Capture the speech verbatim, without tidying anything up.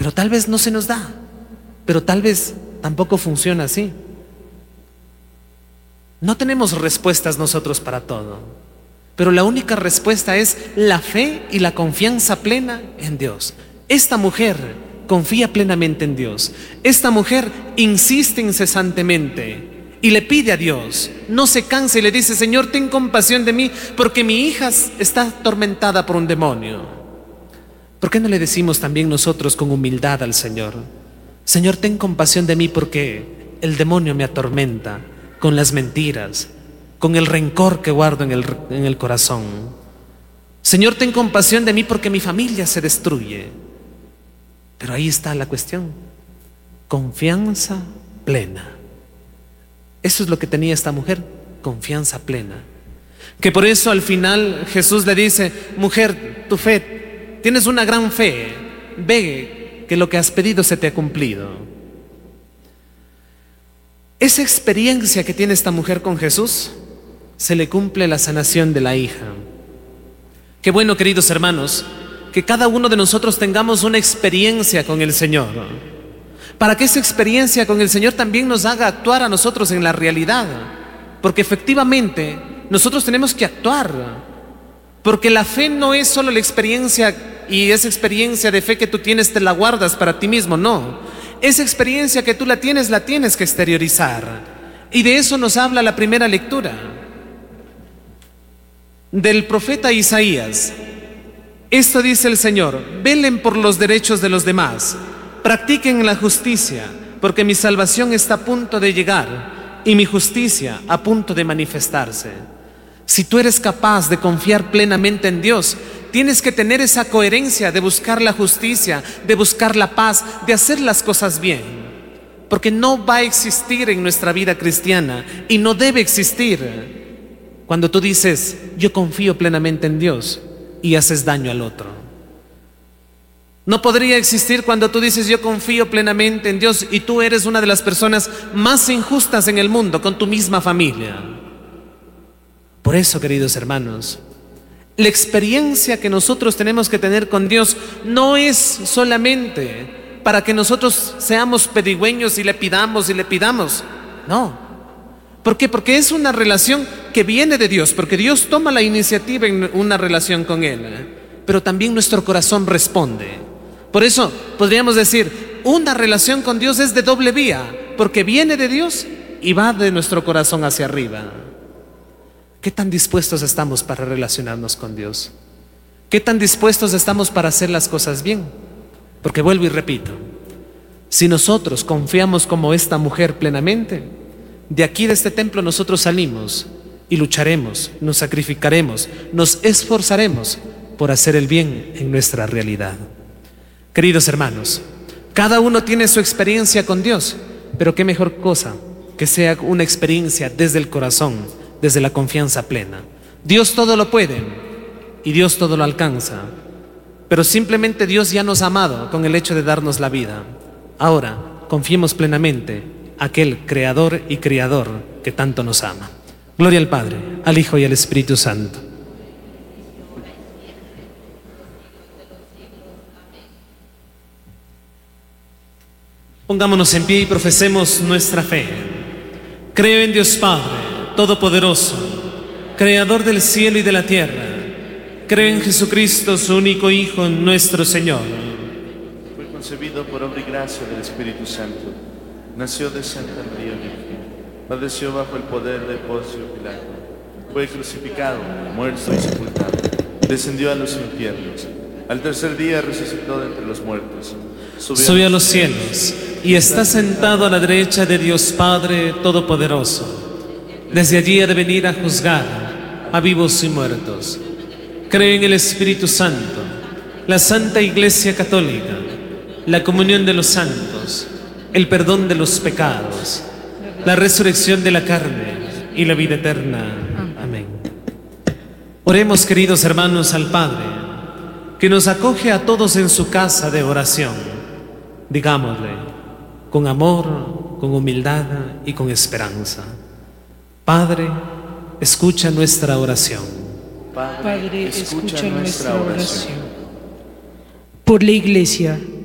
Pero tal vez no se nos da, pero tal vez tampoco funciona así. No tenemos respuestas nosotros para todo, pero la única respuesta es la fe y la confianza plena en Dios. Esta mujer confía plenamente en Dios. Esta mujer insiste incesantemente y le pide a Dios, no se cansa y le dice: Señor, ten compasión de mí porque mi hija está atormentada por un demonio. ¿Por qué no le decimos también nosotros con humildad al Señor: Señor, ten compasión de mí porque el demonio me atormenta con las mentiras, con el rencor que guardo en el, en el corazón? Señor, ten compasión de mí porque mi familia se destruye. Pero ahí está la cuestión: confianza plena. Eso es lo que tenía esta mujer, confianza plena. Que por eso al final Jesús le dice: mujer, tu fe, tienes una gran fe, ve que lo que has pedido se te ha cumplido. Esa experiencia que tiene esta mujer con Jesús, se le cumple la sanación de la hija. Qué bueno, queridos hermanos, que cada uno de nosotros tengamos una experiencia con el Señor, para que esa experiencia con el Señor también nos haga actuar a nosotros en la realidad. Porque efectivamente nosotros tenemos que actuar, porque la fe no es solo la experiencia, y esa experiencia de fe que tú tienes te la guardas para ti mismo, no. Esa experiencia que tú la tienes, la tienes que exteriorizar. Y de eso nos habla la primera lectura del profeta Isaías. Esto dice el Señor: velen por los derechos de los demás, practiquen la justicia, porque mi salvación está a punto de llegar y mi justicia a punto de manifestarse. Si tú eres capaz de confiar plenamente en Dios, tienes que tener esa coherencia de buscar la justicia, de buscar la paz, de hacer las cosas bien. Porque no va a existir en nuestra vida cristiana, y no debe existir, cuando tú dices: yo confío plenamente en Dios, y haces daño al otro. No podría existir cuando tú dices: yo confío plenamente en Dios, y tú eres una de las personas más injustas en el mundo con tu misma familia. Por eso, queridos hermanos, la experiencia que nosotros tenemos que tener con Dios no es solamente para que nosotros seamos pedigüeños y le pidamos y le pidamos. No. ¿Por qué? Porque es una relación que viene de Dios, porque Dios toma la iniciativa en una relación con Él, pero también nuestro corazón responde. Por eso podríamos decir, una relación con Dios es de doble vía, porque viene de Dios y va de nuestro corazón hacia arriba. ¿Qué tan dispuestos estamos para relacionarnos con Dios? ¿Qué tan dispuestos estamos para hacer las cosas bien? Porque vuelvo y repito, si nosotros confiamos como esta mujer plenamente, de aquí de este templo nosotros salimos y lucharemos, nos sacrificaremos, nos esforzaremos por hacer el bien en nuestra realidad. Queridos hermanos, cada uno tiene su experiencia con Dios, pero qué mejor cosa que sea una experiencia desde el corazón, desde la confianza plena. Dios todo lo puede y Dios todo lo alcanza, pero simplemente Dios ya nos ha amado con el hecho de darnos la vida. Ahora confiemos plenamente a aquel creador y criador que tanto nos ama. Gloria al Padre, al Hijo y al Espíritu Santo. Pongámonos en pie y profesemos nuestra fe. Creo en Dios Padre Todopoderoso, Creador del cielo y de la tierra. Creo en Jesucristo, su único Hijo, nuestro Señor. Fue concebido por obra y gracia del Espíritu Santo. Nació de Santa María Virgen. Padeció bajo el poder de Poncio Pilato. Fue crucificado, muerto y sepultado. Descendió a los infiernos. Al tercer día resucitó de entre los muertos. Subió, Subió a los cielos y está sentado a la derecha de Dios Padre Todopoderoso. Desde allí ha de venir a juzgar a vivos y muertos. Creo en el Espíritu Santo, la Santa Iglesia Católica, la comunión de los santos, el perdón de los pecados, la resurrección de la carne y la vida eterna. Amén. Oremos, queridos hermanos, al Padre, que nos acoge a todos en su casa de oración. Digámosle, con amor, con humildad y con esperanza: Padre, escucha nuestra oración. Padre, escucha nuestra oración. Por la Iglesia,